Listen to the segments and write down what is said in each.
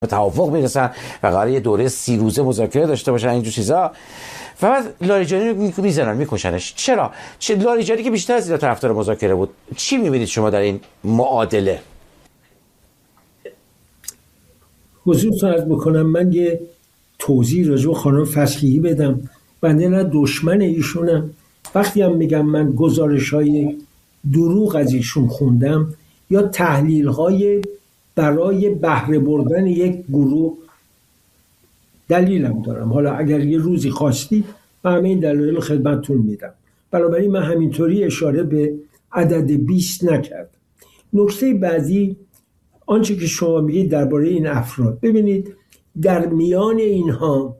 توافق میرسن و قراره یه دوره 30 روزه مذاکره داشته باشن اینجور چیزا، و بعد لاریجانی رو میزنن میکشنش. چرا؟ لاریجانی که بیشتر از اینا طرفدار مذاکره بود. چی میبینید شما در این معادله؟ حضورتون عرض بکنم من یه توضیح راجع به خانم فصلیحی بدم. بنده نه دشمن ایشونم. وقتی هم میگم من گزارش‌های دروغ از ایشون خوندم یا تحلیل‌های برای بهره بردن یک گروه، دلیلم دارم. حالا اگر یه روزی خواستید من همین دلایل خدمتتون میدم. بنابراین من همینطوری اشاره به عدد 20 نکردم. نکته بعدی آنچه که شما میگید درباره این افراد، ببینید در میان اینها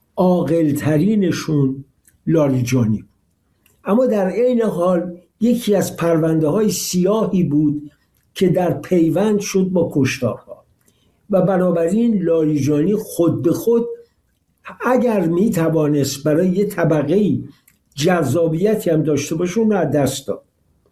عاقل‌ترینشون لاریجانی بود، اما در عین حال یکی از پرونده های سیاهی بود که در پیوند شد با کشتارها و بنابراین لاریجانی خود به خود اگر می توانست برای یه طبقه جذابیتی هم داشته باشه اون رو از دست داد.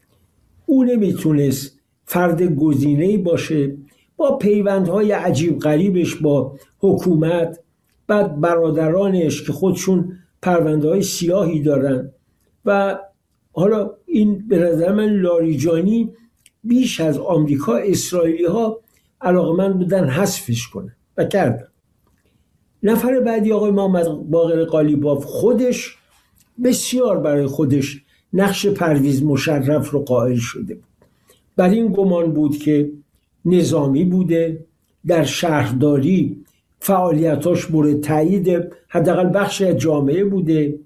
او نمیتونست فرد گزینه‌ای باشه با پیوندهای عجیب غریبش با حکومت، بعد برادرانش که خودشون پرونده‌های سیاهی دارن و حالا این به نظر من لاریجانی بیش از آمریکا اسرائیلی ها علاقمند بودن حذفش کنه و کردن. نفر بعدی آقای محمد باقر قالیباف خودش بسیار برای خودش نقش پرویز مشرف رو قائل شده بود. بر این گمان بود که نظامی بوده، در شهرداری فعالیتاش مورد تایید حداقل بخشی از جامعه بوده،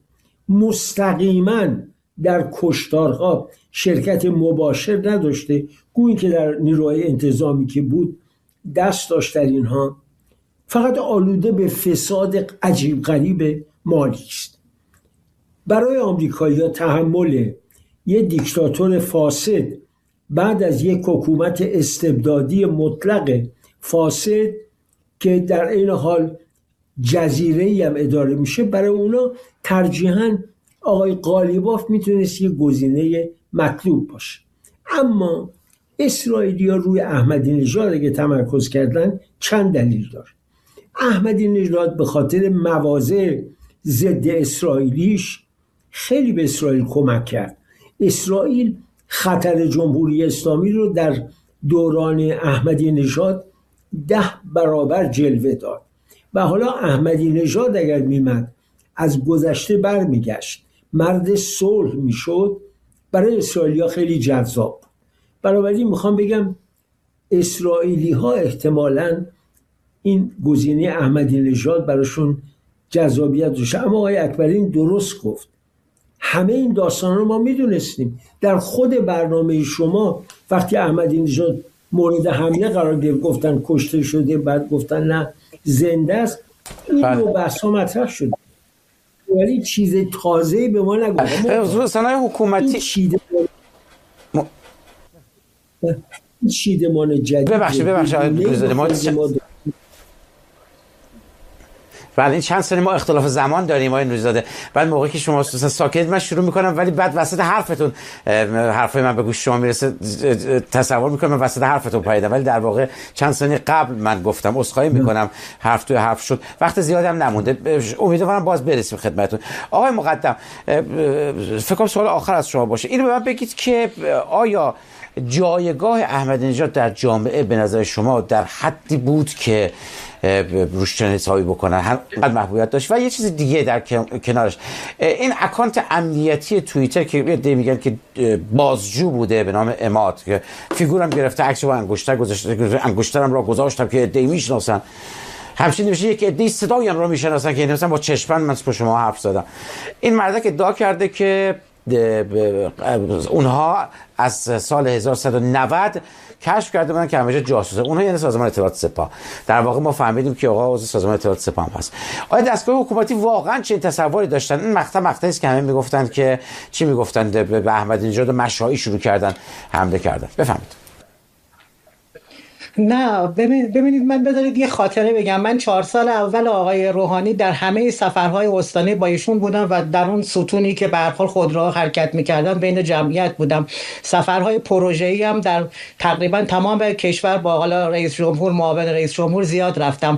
مستقیما در کشتارها شرکت مباشر نداشته، گویی که در نیروهای انتظامی که بود دست داشت در اینها، فقط آلوده به فساد عجیب غریب مالی است. برای آمریکایی‌ها تحمل یک دیکتاتور فاسد بعد از یک حکومت استبدادی مطلق فاسد که در این حال جزیره‌ای هم اداره میشه، برای اونا ترجیحاً آقای قالیباف میتونست یه گزینه مطلوب باشه. اما اسرائیلی‌ها روی احمدی نژاد اگه تمرکز کردن چند دلیل داره. احمدی نژاد به خاطر مواضع ضد اسرائیلیش خیلی به اسرائیل کمک کرد. اسرائیل خطر جمهوری اسلامی رو در دوران احمدی نژاد 10 برابر جلوه داد و حالا احمدی نژاد اگر میمد از گذشته برمیگشت، مرد صلح میشد، برای اسرائیلی ها خیلی جذاب. بنابراین میخوام بگم اسرائیلی ها احتمالاً این گزینه احمدی نژاد براشون جذابیت داشت. اما آقای اکبرین درست گفت، همه این داستان رو ما میدونستیم. در خود برنامه شما وقتی احمدی نژاد مورد حمله قرار گرفت گفتن کشته شده، بعد گفتن نه زنده است، این رو بحث ها مطرح شد، ولی چیز تازه‌ای به ما نگفت. صنایع حکومتی چیدمان جدید ببخشید بعد این چند سال ما اختلاف زمان داریم آقای نوری‌زاده. بعد موقعی که شما ساکت من شروع میکنم ولی بعد وسط حرفتون حرفای من به گوش شما میرسه، تصور میکنم من وسط حرفتون پریدم، ولی در واقع چند ثانیه قبل من گفتم. عذرخواهی میکنم، حرف توی حرف شد، وقت زیادی هم نمونده، امیدوارم باز برسیم خدمتتون. آقای مقدم، فکر کنم سوال آخر از شما باشه، اینو به من بگید که آیا جایگاه احمدی نژاد در جامعه به نظر شما در حدی بود که روش چنین حسابی بکنن، همقدر محبوبیت داشت؟ و یه چیز دیگه در کنارش، این اکانت امنیتی توییتر که میگن که بازجو بوده به نام عماد که فیگورم گرفته، عکس با انگشتر گذاشته، انگشترم را گذاشتم که عده‌ای میشناسن، همچنین میشه یک عده‌ای صدایم رو میشناسن که مثلا با چشمن من با شما حرف زدم. این مردک ادعا کرده که اونها از سال 1190 کشف کرده بودن که همه جاسوسه، اونها یعنی سازمان اطلاعات سپاه. در واقع ما فهمیدیم که آقا عضو سازمان اطلاعات سپاه هم هست. آیا دستگاه حکومتی واقعا چه تصوری داشتن؟ این مقطعی است که همه میگفتن که چی میگفتن، به احمدی نژاد مشائی شروع کردن حمله کردن. بفهمید. نه ببینید، من بذارید یه خاطره بگم. من 4 سال اول آقای روحانی در همه سفرهای استانی با ایشون بودم و در اون ستونی که به هر حال خودرو حرکت می‌کردن بین جمعیت بودم. سفرهای پروژه‌ای هم در تقریبا تمام کشور با حالا رئیس جمهور، معاون رئیس جمهور زیاد رفتم.